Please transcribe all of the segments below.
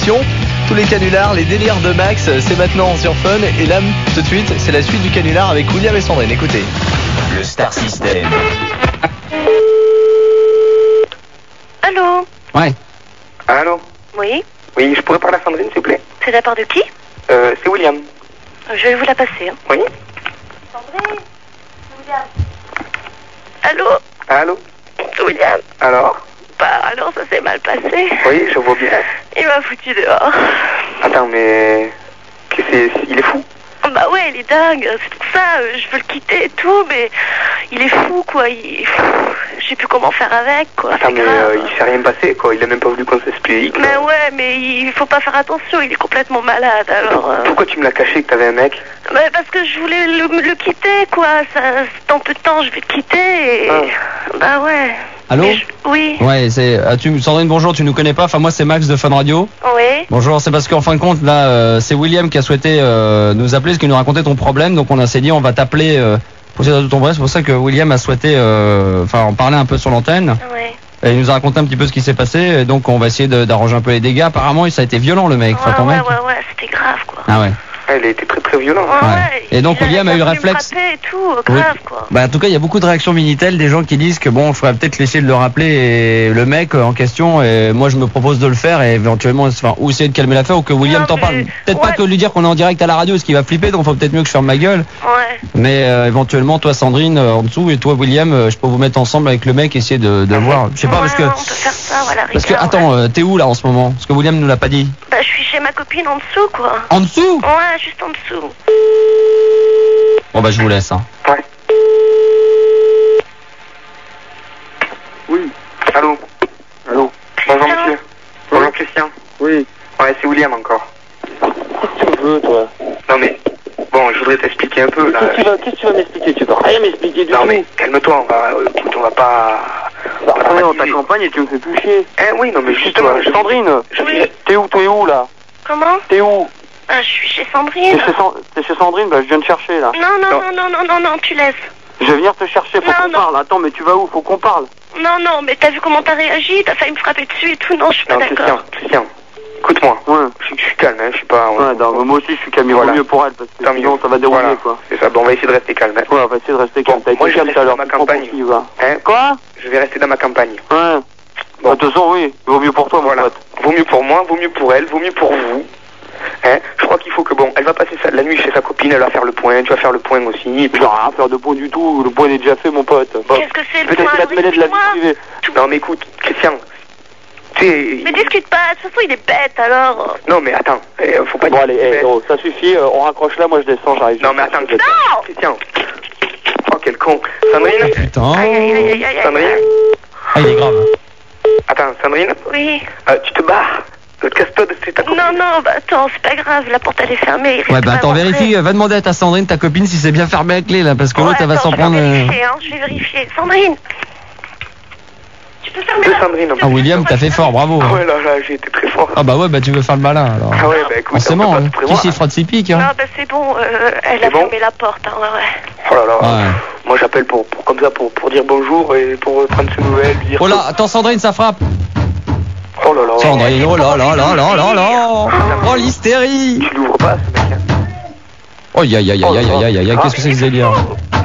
Tous les canulars, les délires de Max, c'est maintenant sur Fun. Et là, tout de suite, c'est la suite du canular avec William et Sandrine. Écoutez. Le Star System. Allô? Ouais. Allô? Oui? Oui, je pourrais parler à Sandrine, s'il vous plaît? C'est de la part de qui? C'est William. Je vais vous la passer. Hein. Oui? Sandrine? William? Allô? Allô? William? Alors? Bah alors ça s'est mal passé. Oui, je vois bien. Il m'a foutu dehors. Attends, mais... Il est fou? Bah ouais, il est dingue. C'est pour ça, je veux le quitter et tout, mais il est fou, quoi. Je sais plus comment faire avec, quoi. Attends, mais il s'est rien passé, quoi. Il a même pas voulu qu'on s'explique. Mais ouais, mais il faut pas faire attention, il est complètement malade, alors... Pourquoi tu me l'as caché que t'avais un mec? Bah parce que je voulais le quitter, quoi. Dans peu de temps, je vais le quitter et... Bah ouais. Allô? Oui. Ouais, Sandrine, bonjour, tu nous connais pas? Enfin, moi, c'est Max de Fun Radio. Oui. Bonjour, c'est parce qu'en fin de compte, là, c'est William qui a souhaité nous appeler, parce qu'il nous racontait ton problème, donc on s'est dit, on va t'appeler pour essayer de ton problème. C'est pour ça que William a souhaité, en parler un peu sur l'antenne. Oui. Et il nous a raconté un petit peu ce qui s'est passé, et donc on va essayer d'arranger un peu les dégâts. Apparemment, ça a été violent, le mec. Ouais, ton mec. ouais, c'était grave, quoi. Ah ouais. Il a été très très violent. Ouais. Et donc William a eu le réflexe. Et tout, grave, quoi. Bah en tout cas il y a beaucoup de réactions Minitel, des gens qui disent que bon, il faudrait peut-être essayer de le rappeler et le mec en question. Et moi je me propose de le faire et éventuellement, ou essayer de calmer l'affaire ou que William t'en parle. Peut-être pas que lui dire qu'on est en direct à la radio, ce qui va flipper, donc faut peut-être mieux que je ferme ma gueule. Ouais. Mais éventuellement toi Sandrine en dessous et toi William, je peux vous mettre ensemble avec le mec, essayer de voir. Je sais pas parce que. On peut faire ça, voilà. Parce que attends, t'es où là en ce moment? Parce que William nous l'a pas dit. Bah je suis chez ma copine en dessous, quoi. En dessous? Ouais, juste en dessous. Bon bah je vous laisse. Hein. Ouais. Oui. Allô? Allô? Bonjour monsieur. Bonjour Christian. Oui. Ouais, c'est William encore. Qu'est-ce que tu veux, toi? Non mais... Bon, je voudrais t'expliquer un peu là. Qu'est-ce que tu vas m'expliquer? Tu dois rien m'expliquer du tout. Non mais calme-toi, on va pas... on t'accompagne et tu me fais plus chier. Oui, non mais justement... Sandrine, t'es où là? Comment? T'es où? Je suis chez Sandrine. T'es chez Sandrine? Bah je viens te chercher là. Non, tu laisses. Je vais venir te chercher, faut qu'on parle. Attends, mais tu vas où? Faut qu'on parle. Non, mais t'as vu comment t'as réagi? T'as failli me frapper dessus et tout. Non, je suis pas d'accord. Christian, écoute-moi. Ouais. Je suis calme, je suis pas... Ouais, moi aussi je suis calme, il vaut mieux pour elle, parce que sinon ça va dérouler, quoi. C'est ça, bon, on va essayer de rester calme. Ouais, on va essayer de rester calme. Moi je vais rester dans ma campagne. Quoi? Je vais rester dans ma campagne. Ouais. Bon, de toute façon, oui, il vaut mieux pour toi, mon pote. Vaut mieux pour moi, vaut mieux pour elle, vaut mieux pour vous. Je crois qu'il faut que elle va passer la nuit chez sa copine, elle va faire le point, tu vas faire le point aussi. Je vais rien faire de point du tout, le point est déjà fait, mon pote. Bon. Qu'est-ce que c'est le point? Peut-être qu'il va te mêler de la vie privée. Non mais écoute, Christian, mais discute pas, de toute façon il est bête alors. Non mais attends, faut pas... Bon allez, ça suffit, on raccroche là, moi je descends, j'arrive. Non mais attends, Christian. Oh quel con. Sandrine. Putain. Sandrine. Ah il est grave. Attends, Sandrine. Oui. Tu te barres. Casse-toi de ta copine. Non, bah attends, c'est pas grave, la porte elle est fermée. Ouais, bah attends, vérifie, va demander à ta Sandrine, ta copine, si c'est bien fermé la clé là, parce que l'autre elle va s'en prendre. Je vais vérifier. Sandrine. Tu peux fermer Sandrine. Ah William, t'as fait fort, bravo. Ah ouais, là, j'ai été très fort. Ah bah ouais, bah tu veux faire le malin alors. Ah ouais, bah écoute, c'est bon, qui s'y frotte ses piques, hein. Non, bah c'est bon, elle a fermé la porte, hein, ouais. Oh là là. Moi j'appelle pour dire bonjour et pour prendre ses nouvelles, dire... Oh là, attends Sandrine, ça frappe. Oh là là. Sandrine, oh là là là là là là. Oh l'hystérie. Tu l'ouvres pas ce mec. Oh ya, qu'est-ce que c'est que ce délire?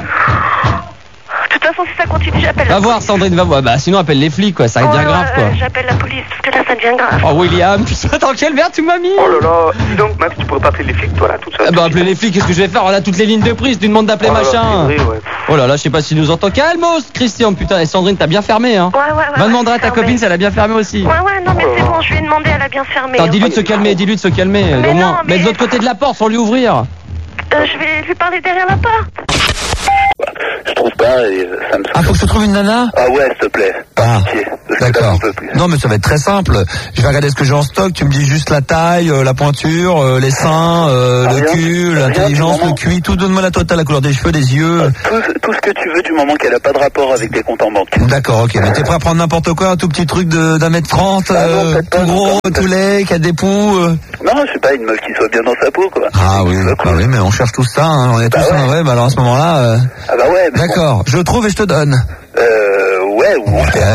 De toute façon, si ça continue, j'appelle. Va voir Sandrine, va voir. Bah sinon appelle les flics quoi, ça devient grave quoi. J'appelle la police parce que là ça devient grave. Oh William, putain dans quelle merde tu m'as mis? Oh là là. Dis donc Max, tu pourrais pas appeler les flics toi là tout ça? Bah appeler les flics, qu'est-ce que je vais faire? On a toutes les lignes de prise, tu demandes d'appeler machin. Oh là là, je sais pas si nous entend. Calmos Christian, putain, et Sandrine t'as bien fermé hein. Ouais. Va demander à ta copine si elle a bien fermé aussi. Ouais, non mais c'est bon, je lui ai demandé, elle a bien fermé. Attends, dis-lui de se calmer, au moins. Mais de l'autre côté de la porte sans lui ouvrir. Je vais lui parler derrière la porte. Je trouve pas et ça me... Ah, faut que je trouve une nana? Ah ouais, s'il te plaît. Ah, d'accord. Non, mais ça va être très simple. Je vais regarder ce que j'ai en stock. Tu me dis juste la taille, la pointure, les seins, le cul, l'intelligence, le QI, tout. Donne-moi la totale, la couleur des cheveux, des yeux. Tout ce que tu veux du moment qu'elle a pas de rapport avec tes comptes en banque. D'accord, ok. Mais t'es prêt à prendre n'importe quoi, un tout petit truc d'1m30, tout gros, tout laid, qui a des poux Non, je sais pas, une meuf qui soit bien dans sa peau, quoi. Ah oui, oui, mais on cherche tout ça, hein. On est tous ouais, bah alors à ce moment-là... Ah bah ouais. D'accord, je trouve et je te donne. Ouais, ou on trouve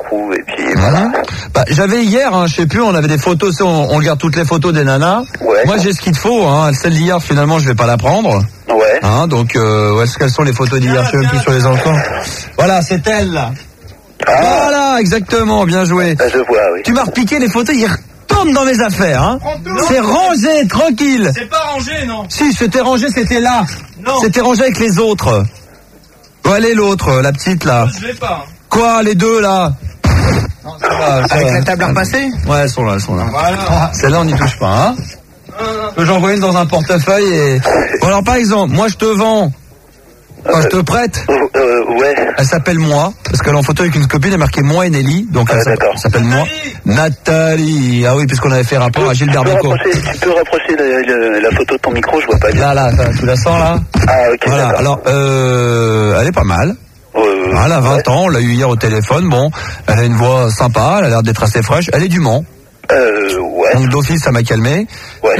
écrou et puis voilà. Bah, j'avais hier, je sais plus, on avait des photos, on regarde toutes les photos des nanas. Ouais. Moi j'ai ce qu'il te faut, celle d'hier finalement je vais pas la prendre. Ouais. Donc où est-ce qu'elles sont les photos d'hier? Je sais même plus sur les enfants. Voilà, c'est elle là. Voilà, exactement, bien joué. Je vois, oui. Tu m'as repiqué les photos, ils retournent dans mes affaires, C'est rangé, tranquille. C'est pas rangé, non? Si, c'était rangé, c'était là. Non. C'était rangé avec les autres. Où elle est l'autre, la petite là? Je l'ai pas. Quoi, les deux là? Non, ça va, avec la table à repasser? Ouais, elles sont là. Voilà. Celle-là, on n'y touche pas, J'en vois une dans un portefeuille et... Bon, alors, par exemple, moi, je te vends... Enfin, je te prête. Ouais. Elle s'appelle Moi, parce qu'elle est en photo avec une copine, elle est marquée Moi et Nelly, donc elle s'appelle Moi. Nathalie. Ah oui, puisqu'on avait fait rapport à Gilbert Bécaud. Tu peux rapprocher la photo de ton micro, je vois pas bien. Là, tu la sens là? Ah, ok. Voilà, alors, elle est pas mal. Elle a 20 ans, on l'a eu hier au téléphone, bon, elle a une voix sympa, elle a l'air d'être assez fraîche, elle est du Mans. Ouais. Donc d'office, ça m'a calmé. Ouais.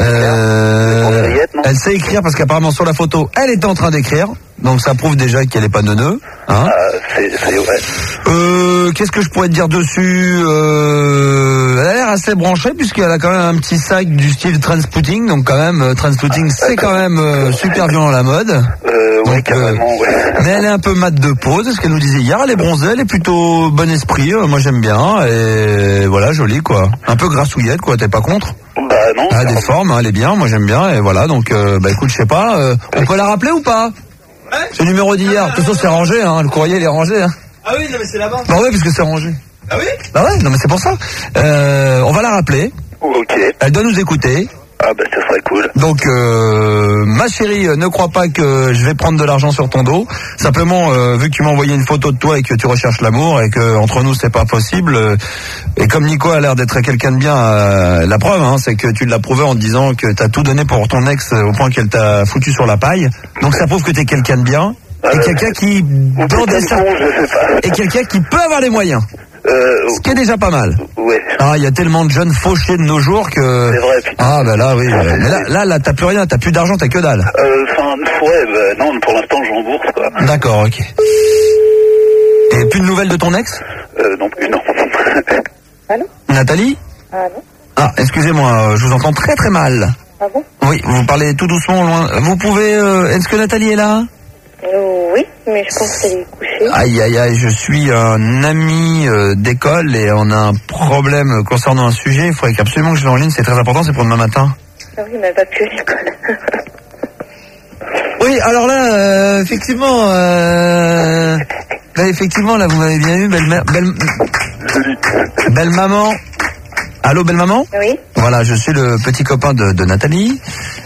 Elle sait écrire parce qu'apparemment sur la photo, elle était en train d'écrire. Donc ça prouve déjà qu'elle est pas neuneu. C'est ouais. Qu'est-ce que je pourrais te dire dessus? Elle a l'air assez branchée puisqu'elle a quand même un petit sac du style Trendspotting. Donc quand même, Trendspotting, c'est quand même super violent à la mode. Ouais, carrément, ouais. Mais elle est un peu mat de peau, c'est ce qu'elle nous disait hier. Elle est bronzée, elle est plutôt bon esprit. Moi j'aime bien. Et voilà, jolie quoi. Un peu grassouillette quoi, t'es pas contre? Bah non. Elle a des formes, elle est bien, moi j'aime bien. Et voilà, donc écoute, je sais pas, on peut la rappeler ou pas? Ouais. Ce numéro d'hier, de toute façon c'est rangé, le courrier il est rangé. Ah oui, non mais c'est là-bas. Bah ouais, puisque c'est rangé. Ah oui? Bah ouais, non mais c'est pour ça. On va la rappeler. Ok. Elle doit nous écouter. Ah bah ça serait cool. Donc ma chérie, ne crois pas que je vais prendre de l'argent sur ton dos. Simplement, vu que tu m'as envoyé une photo de toi et que tu recherches l'amour et que entre nous c'est pas possible, et comme Nico a l'air d'être quelqu'un de bien, la preuve, c'est que tu l'as prouvé en te disant que t'as tout donné pour ton ex au point qu'elle t'a foutu sur la paille. Donc ça prouve que t'es quelqu'un de bien et quelqu'un qui et quelqu'un qui peut avoir les moyens. Ce qui est déjà pas mal. Ouais. Il y a tellement de jeunes fauchés de nos jours que... C'est vrai, putain. Ah, bah là, oui. Mais là, t'as plus rien, t'as plus d'argent, t'as que dalle. Non, pour l'instant, je rembourse, quoi. D'accord, ok. Et plus de nouvelles de ton ex? Non plus, non. Allô? Nathalie? Allô? Ah, excusez-moi, je vous entends très très mal. Ah bon? Oui, vous parlez tout doucement, loin. Vous pouvez... Est-ce que Nathalie est là? Oui, mais je pense qu'elle est couchée. Aïe, je suis un ami d'école et on a un problème concernant un sujet. Il faudrait absolument que je l'ai en ligne, c'est très important, c'est pour demain matin. Ah oui, mais elle va plus à l'école. Oui, alors là, effectivement, là, vous m'avez bien eu, belle maman. Allô, belle maman? Oui. Voilà, je suis le petit copain de Nathalie.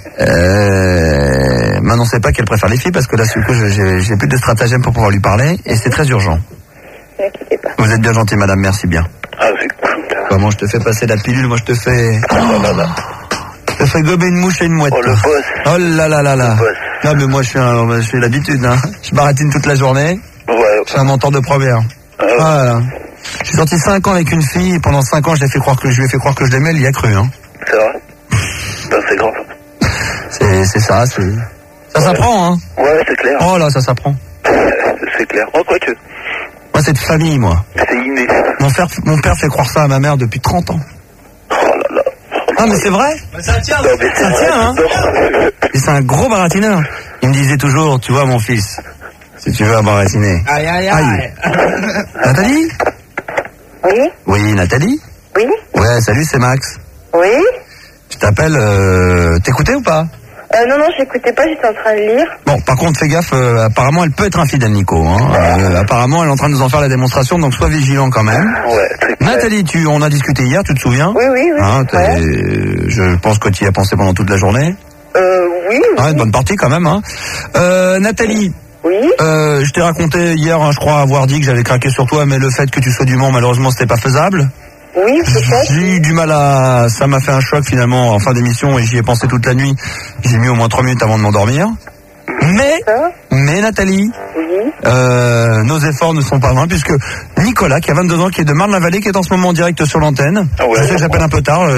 M'annoncez pas qu'elle préfère les filles parce que là, du coup, j'ai plus de stratagème pour pouvoir lui parler et c'est très urgent. Ne inquiétez pas. Vous êtes bien gentil, madame, merci bien. Ah, c'est cool. Comment je te fais passer la pilule, moi je te fais... Je te fais gober une mouche et une mouette. Oh, le boss. Oh là là là là. Non, mais moi, je suis l'habitude, Je baratine toute la journée. Ouais. Je suis un mentor de première. Voilà. Je suis sorti 5 ans avec une fille, et pendant 5 ans, je lui ai fait croire que je l'aimais, elle y a cru, C'est vrai? Ben, c'est grave. C'est ça, ça s'apprend, Ouais, c'est clair. Oh là, ça s'apprend. C'est clair. Oh, quoi que. Moi, c'est de famille, moi. C'est inné. Mon père fait croire ça à ma mère depuis 30 ans. Oh là là. Ah, mais c'est vrai? Bah, ça tient. Non, mais Ça tient, Et c'est un gros baratineur. Il me disait toujours, tu vois, mon fils, si tu veux un baratiner. Aïe. Nathalie? Oui? Oui, Nathalie? Oui? Ouais, salut, c'est Max. Oui? Je t'appelle, t'écoutais ou pas? Non, j'écoutais pas, j'étais en train de lire. Bon, par contre, fais gaffe, apparemment, elle peut être infidèle, Nico. Apparemment, elle est en train de nous en faire la démonstration, donc sois vigilant quand même. Ouais, très clair. Nathalie, on a discuté hier, tu te souviens? Oui. Je pense que tu y as pensé pendant toute la journée. Oui. Une bonne partie quand même, Nathalie. Oui. Je t'ai raconté hier, je crois avoir dit que j'avais craqué sur toi, mais le fait que tu sois du Mans, malheureusement, c'était pas faisable. Oui, peut-être. J'ai eu du mal ça m'a fait un choc finalement en fin d'émission et j'y ai pensé toute la nuit. J'ai mis au moins 3 minutes avant de m'endormir. Mais Nathalie, Oui. nos efforts ne sont pas vains puisque Nicolas, qui a 22 ans, qui est de Marne-la-Vallée, qui est en ce moment en direct sur l'antenne. Ah ouais. Je sais que j'appelle un peu tard.